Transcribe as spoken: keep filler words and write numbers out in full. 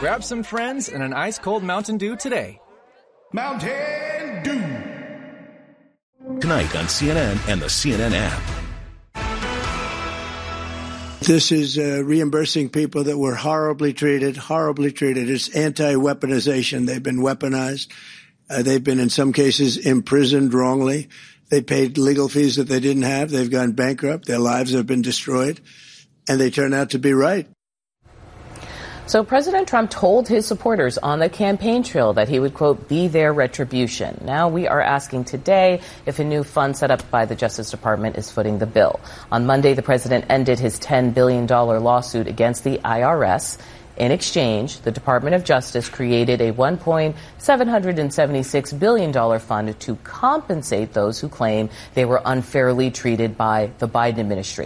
Grab some friends and an ice-cold Mountain Dew today. Mountain Dew. Tonight on C N N and the C N N app. This is uh, reimbursing people that were horribly treated, horribly treated. It's anti-weaponization. They've been weaponized. Uh, they've been, in some cases, imprisoned wrongly. They paid legal fees that they didn't have. They've gone bankrupt. Their lives have been destroyed. And they turn out to be right. So President Trump told his supporters on the campaign trail that he would, quote, be their retribution. Now we are asking today if a new fund set up by the Justice Department is footing the bill. On Monday, the president ended his ten billion dollars lawsuit against the I R S. In exchange, the Department of Justice created a one point seven seven six billion dollars fund to compensate those who claim they were unfairly treated by the Biden administration.